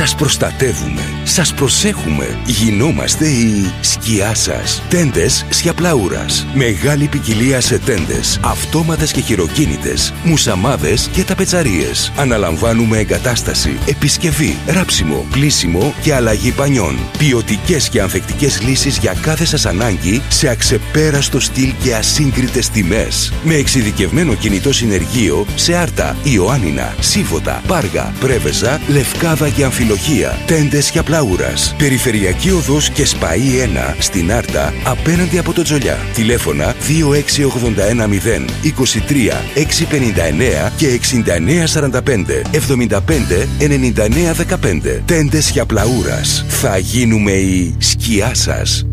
Σας προστατεύουμε, σας προσέχουμε. Γινόμαστε η σκιά σας. Τέντες Σιαπλαούρας. Μεγάλη ποικιλία σε τέντες, αυτόματες και χειροκίνητες, μουσαμάδες και ταπετσαρίες. Αναλαμβάνουμε εγκατάσταση, επισκευή, ράψιμο, πλύσιμο και αλλαγή πανιών. Ποιοτικές και ανθεκτικές λύσεις για κάθε σας ανάγκη σε αξεπέραστο στυλ και ασύγκριτες τιμές. Με εξειδικευμένο κινητό συνεργείο σε Άρτα, Ιωάννινα, Σίβωτα, Πάργα, Πρέβεζα, Λευκάδα και Αμφιλοχία. Τέντες Σιαπλαούρας. Περιφερειακή οδός και Σπαΐ 1 στην Άρτα απέναντι από το Τζολιά. Τηλέφωνα 26810 23 659 και 6945 75 99 15. Τέντες Σιαπλαούρας. Θα γίνουμε η σκιά σας.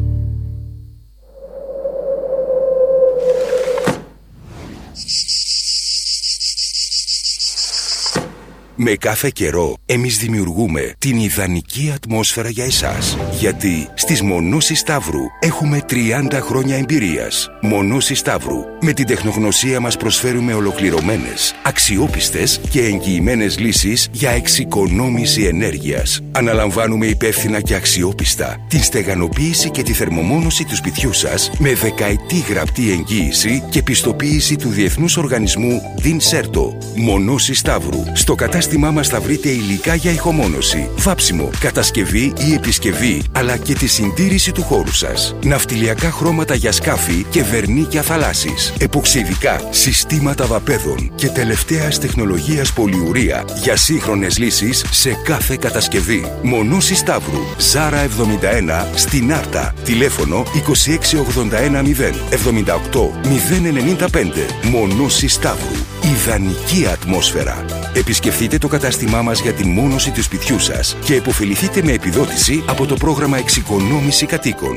Με κάθε καιρό, εμείς δημιουργούμε την ιδανική ατμόσφαιρα για εσάς. Γιατί στις Μονώσεις Σταύρου έχουμε 30 χρόνια εμπειρίας. Μονώσεις Σταύρου. Με την τεχνογνωσία μας προσφέρουμε ολοκληρωμένες, αξιόπιστες και εγγυημένες λύσεις για εξοικονόμηση ενέργειας. Αναλαμβάνουμε υπεύθυνα και αξιόπιστα την στεγανοποίηση και τη θερμομόνωση του σπιτιού σας με δεκαετή γραπτή εγγύηση και πιστοποίηση του Διεθνούς Οργανισμού DIN-CERTO. Μονώσεις Σταύρου. Στο κατάστημά μας θα βρείτε υλικά για ηχομόνωση, βάψιμο, κατασκευή ή επισκευή, αλλά και τη συντήρηση του χώρου σας. Ναυτιλιακά χρώματα για σκάφη και βερνίκια θαλάσσης. Εποξιδικά, συστήματα βαπέδων και τελευταίας τεχνολογίας πολυουρία για σύγχρονες λύσεις σε κάθε κατασκευή. Μονώσεις Σταύρου. Ζάρα 71 στην Άρτα. Τηλέφωνο 26810 78 095. Μονώσεις Σταύρου. Ιδανική ατμόσφαιρα. Επισκεφτείτε το κατάστημά μας για τη μόνωση του σπιτιού σας και επωφεληθείτε με επιδότηση από το πρόγραμμα Εξοικονόμηση Κατοίκων.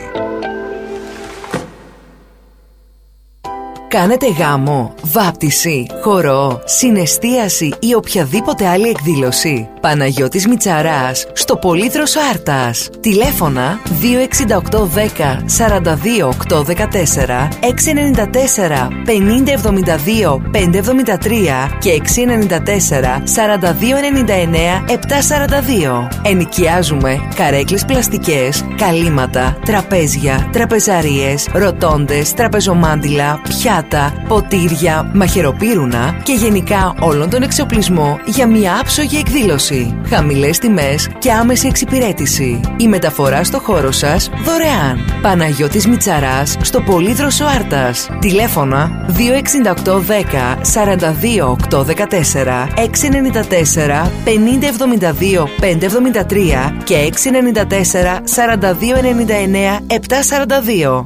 Κάνετε γάμο, βάπτιση, χορό, συναισθίαση ή οποιαδήποτε άλλη εκδήλωση. Παναγιώτης Μητσαράς, στο Πολύδροσο Άρτας. Τηλέφωνα 26810 42 814, 694 50 72 573 και 694 42 99 742. Ενοικιάζουμε καρέκλες πλαστικές, καλύματα, τραπέζια, τραπεζαρίες, ροτόντες, τραπεζομάντιλα, πιάτα, ποτήρια, μαχαιροπύρουνα και γενικά όλον τον εξοπλισμό για μια άψογη εκδήλωση. Χαμηλές τιμές και άμεση εξυπηρέτηση. Η μεταφορά στο χώρο σας δωρεάν. Παναγιώτης Μητσαράς, στο Πολύδροσο Άρτας. Τηλέφωνα 26810 42 814, 694 50 72 573 και 694 42 99 742.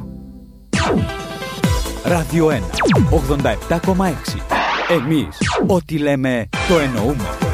Ράδιο 1, 87,6. Εμείς ό,τι λέμε το εννοούμε.